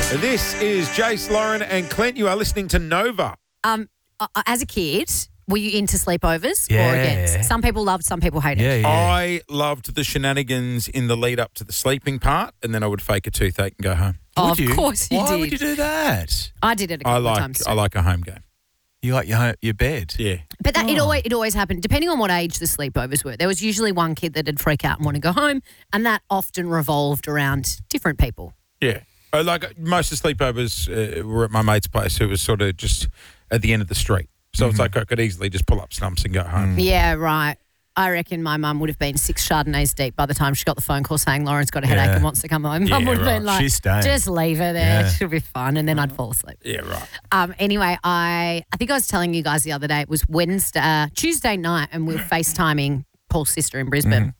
This is Jace, Lauren and Clint. You are listening to Nova. As a kid, were you into sleepovers Yeah. or against? Some people loved, some people hated. I loved the shenanigans in the lead up to the sleeping part, and then I would fake a toothache and go home. Oh, Would you? of course you Why did. would you do that? I did it a couple of times. I like a home game. You like your bed? Yeah. But it always happened, depending on what age the sleepovers were. There was usually one kid that would freak out and want to go home, and that often revolved around different people. Yeah. Like most of the sleepovers were at my mate's place, who was sort of just at the end of the street. So it's like I could easily just pull up stumps and go home. Yeah, right. I reckon my mum would have been 6 Chardonnays deep by the time she got the phone call saying Lauren's got a headache and wants to come home. Mum would have been like, She's staying. just leave her there. Yeah. She'll be fine. And then I'd fall asleep. Yeah, right. Anyway, I think I was telling you guys the other day, it was Tuesday night, and we were FaceTiming Paul's sister in Brisbane.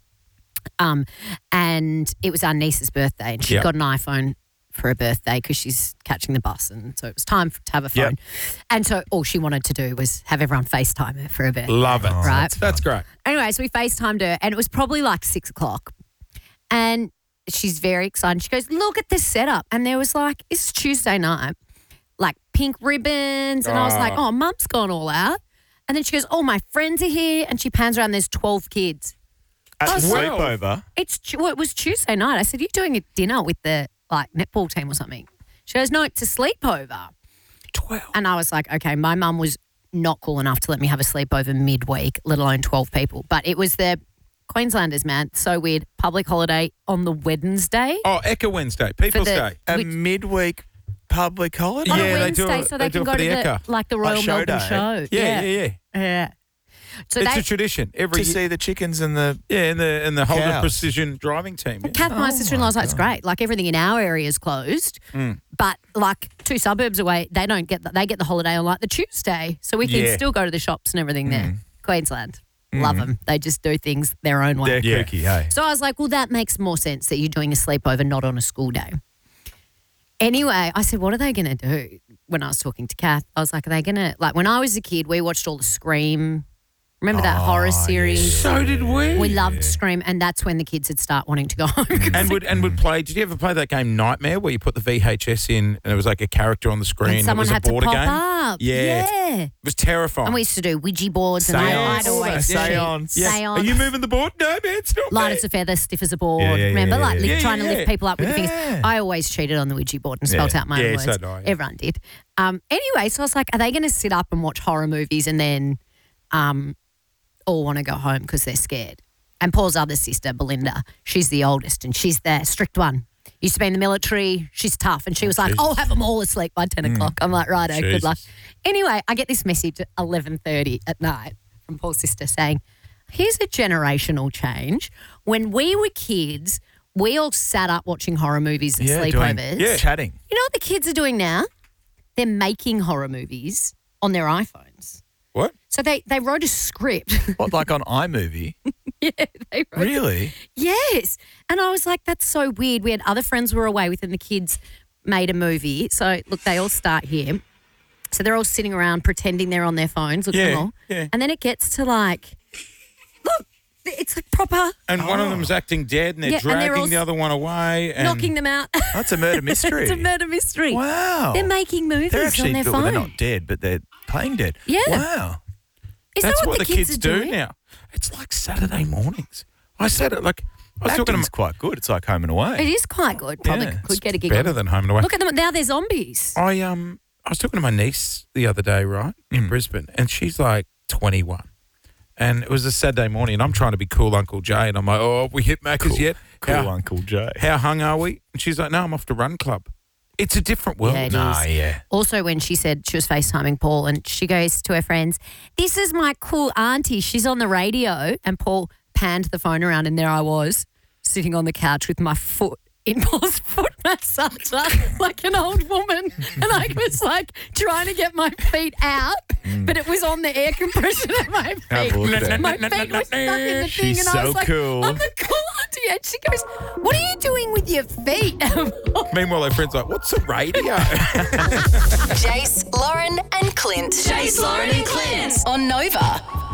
And it was our niece's birthday, and she got an iPhone for her birthday because she's catching the bus, and so it was time to have a phone. And so all she wanted to do was have everyone FaceTime her for her birthday. Love it. Right? That's great. Anyway, so we FaceTimed her, and it was probably like 6 o'clock. And she's very excited. She goes, look at this setup. And there was like, it's Tuesday night, like pink ribbons. And I was like, oh, Mum's gone all out. And then she goes, oh, my friends are here. And she pans around, there's 12 kids. At the Well, sleepover? It was Tuesday night. I said, are you doing a dinner with the like netball team or something? She goes, no, it's a sleepover. 12. And I was like, okay, my mum was not cool enough to let me have a sleepover midweek, let alone 12 people. But it was the Queenslanders, man. So weird. Public holiday on the Wednesday. Oh, Ecca Wednesday, People's Day. A midweek public holiday? On Yeah, a they do Wednesday, it- so they they do can it go for to the Ekka. the Royal show Melbourne day. show. Yeah. So It's they, a tradition. Every To see the chickens and the... in the Holden cows. Precision driving team. Yeah. Kath, my sister-in-law, was like, it's great. Like everything in our area is closed, but like 2 suburbs away, they don't get they get the holiday on like the Tuesday, so we can Yeah. still go to the shops and everything there. Queensland, love them. They just do things their own way. They're kooky, hey? So I was like, well, that makes more sense that you're doing a sleepover, not on a school day. Anyway, I said, what are they going to do? When I was talking to Kath, I was like, are they going to, like when I was a kid, we watched all the Scream. Remember that horror series? So did we. We loved Scream, and that's when the kids would start wanting to go home. And would play. Did you ever play that game Nightmare, where you put the VHS in and it was like a character on the screen? And someone it was had a to border pop game. up. Yeah. It was terrifying. And we used to do Ouija boards, and I'd always cheat. Seance. Yeah. Seance. Are you moving the board? No, man, it's not Light me. as a feather, stiff as a board. Yeah, Remember, yeah, like yeah. trying to lift people up with the Yeah. fingers. I always cheated on the Ouija board and spelt out my own Yeah, words. so did I, yeah. Everyone did. Anyway, so I was like, are they going to sit up and watch horror movies and then all want to go home because they're scared? And Paul's other sister, Belinda, she's the oldest and she's the strict one. Used to be in the military. She's tough. And she was like, I'll have them all asleep by 10 o'clock. I'm like, righto, good luck. Anyway, I get this message at 11:30 at night from Paul's sister saying, here's a generational change. When we were kids, we all sat up watching horror movies at sleepovers. Chatting. You know what the kids are doing now? They're making horror movies on their iPhones. What? So they wrote a script. What, like on iMovie? Yeah, they wrote Really? Yes. And I was like, that's so weird. We had other friends who were away with, and the kids made a movie. So, look, they all start here. So they're all sitting around pretending they're on their phones. Look at them all. yeah. And then it gets to like, look, it's like proper And one of them's acting dead, and they're Yeah, and they're dragging all the other one away. And knocking them out. That's a murder mystery. It's a murder mystery. Wow. They're making movies They're actually, on their well, phone. they're not dead, but they're playing dead. Yeah. Wow. Is That's that what the the kids, are do doing? now. It's like Saturday mornings. I said it like I was talking to Acting's quite good. It's like Home and Away. It is quite good. Probably Yeah, could get a gig. better on. than Home and Away. Look at them now. They're zombies. I was talking to my niece the other day, right, in Brisbane, and she's like 21. And it was a Saturday morning, and I'm trying to be cool Uncle Jay, and I'm like, oh, have we hit Macca's yet? Cool How, Uncle Jay. how hung are we? And she's like, no, I'm off to Run Club. It's a different world. Yeah, it Nah, is. yeah. Also, when she said she was FaceTiming Paul and she goes to her friends, this is my cool auntie. She's on the radio. And Paul panned the phone around, and there I was sitting on the couch with my foot in Paul's foot massager like an old woman. And I was like trying to get my feet out, but it was on the air compression of my Have a look feet. at that. My feet was stuck in the thing. She's and I was so like, cool. I'm the cool auntie. And she goes, what are you doing with your feet? Meanwhile, her friend's like, what's a radio? Jace, Lauren, and Clint. Jace, Lauren, and Clint on Nova.